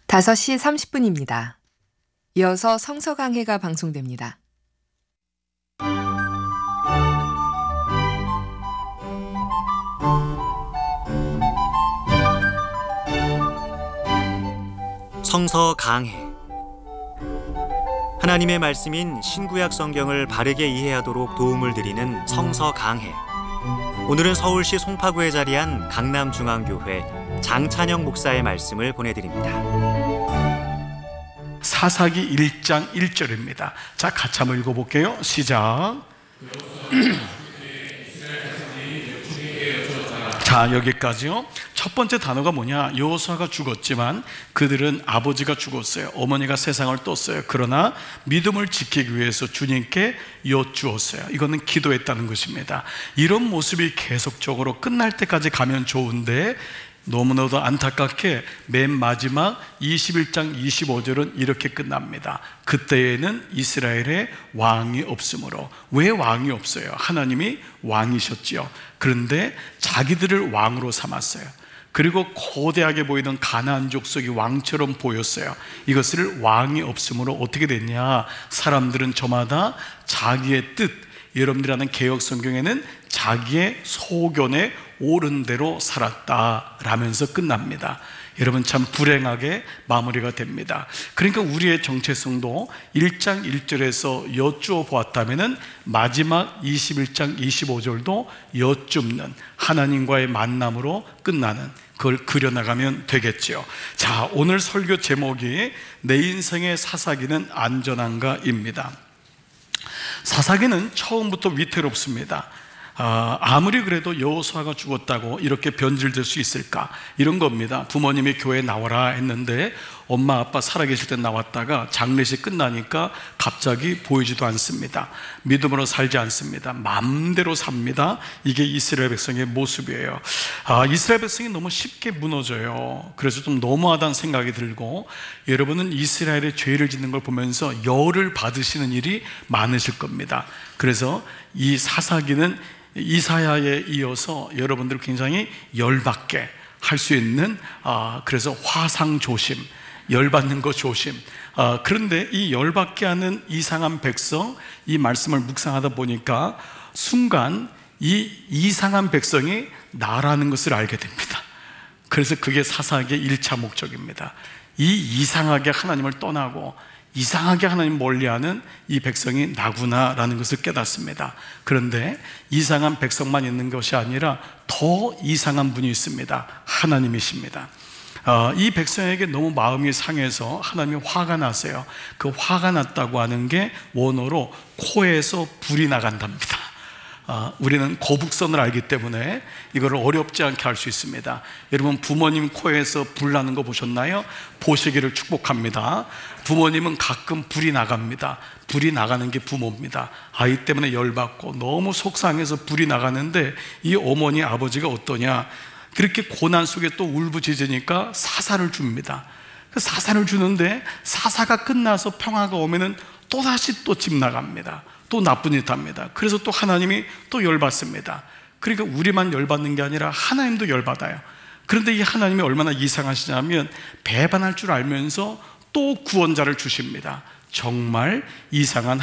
5시 30분입니다. 이어서 성서 강해가 방송됩니다. 성서 강해. 하나님의 말씀인 신구약 성경을 바르게 이해하도록 도움을 드리는 성서 강해. 오늘은 서울시 송파구에 자리한 강남중앙교회 장찬영 목사의 말씀을 보내드립니다. 사사기 1장 1절입니다. 자, 같이 한번 읽어볼게요. 시작. 자, 여기까지요. 첫 번째 단어가 뭐냐? 여호수아가 죽었지만 그들은 아버지가 죽었어요. 어머니가 세상을 떴어요. 그러나 믿음을 지키기 위해서 주님께 여쭈었어요. 이거는 기도했다는 것입니다. 이런 모습이 계속적으로 끝날 때까지 가면 좋은데 너무나도 안타깝게 맨 마지막 21장 25절은 이렇게 끝납니다. 그때에는 이스라엘에 왕이 없으므로. 왜 왕이 없어요? 하나님이 왕이셨지요. 그런데 자기들을 왕으로 삼았어요. 그리고 거대하게 보이던 가나안 족속이 왕처럼 보였어요. 이것을 왕이 없으므로 어떻게 됐냐? 사람들은 저마다 자기의 뜻, 여러분들이 아는 개역 성경에는 자기의 소견에 옳은 대로 살았다라면서 끝납니다. 여러분, 참 불행하게 마무리가 됩니다. 그러니까 우리의 정체성도 1장 1절에서 여쭈어 보았다면 마지막 21장 25절도 여쭙는 하나님과의 만남으로 끝나는, 그걸 그려나가면 되겠죠. 자, 오늘 설교 제목이 내 인생의 사사기는 안전한가입니다. 사사기는 처음부터 위태롭습니다. 아무리 그래도 여호수아가 죽었다고 이렇게 변질될 수 있을까? 이런 겁니다. 부모님이 교회에 나와라 했는데 엄마 아빠 살아계실 때 나왔다가 장례식 끝나니까 갑자기 보이지도 않습니다. 믿음으로 살지 않습니다. 마음대로 삽니다. 이게 이스라엘 백성의 모습이에요. 이스라엘 백성이 너무 쉽게 무너져요. 그래서 좀 너무하다는 생각이 들고, 여러분은 이스라엘의 죄를 짓는 걸 보면서 열을 받으시는 일이 많으실 겁니다. 그래서 이 사사기는 이사야에 이어서 여러분들 굉장히 열받게 할 수 있는, 그래서 화상 조심, 열받는 거 조심. 그런데 이 열받게 하는 이상한 백성, 이 말씀을 묵상하다 보니까 순간 이 이상한 백성이 나라는 것을 알게 됩니다. 그래서 그게 사사기의 1차 목적입니다. 이 이상하게 하나님을 떠나고 이상하게 하나님 멀리하는 이 백성이 나구나라는 것을 깨닫습니다. 그런데 이상한 백성만 있는 것이 아니라 더 이상한 분이 있습니다. 하나님이십니다. 이 백성에게 너무 마음이 상해서 하나님이 화가 나세요. 그 화가 났다고 하는 게 원어로 코에서 불이 나간답니다. 우리는 거북선을 알기 때문에 이거를 어렵지 않게 할 수 있습니다. 여러분, 부모님 코에서 불 나는 거 보셨나요? 보시기를 축복합니다. 부모님은 가끔 불이 나갑니다. 불이 나가는 게 부모입니다. 아이 때문에 열받고 너무 속상해서 불이 나가는데 이 어머니 아버지가 어떠냐? 그렇게 고난 속에 또 울부짖으니까 사사를 줍니다. 사사를 주는데 사사가 끝나서 평화가 오면은 또다시 또 집 나갑니다. 또 나쁜 짓 합니다. 그래서 또 하나님이 또 열받습니다. 그러니까 우리만 열받는 게 아니라 하나님도 열받아요. 그런데 이 하나님이 얼마나 이상하시냐면 배반할 줄 알면서 또 구원자를 주십니다. 정말 이상한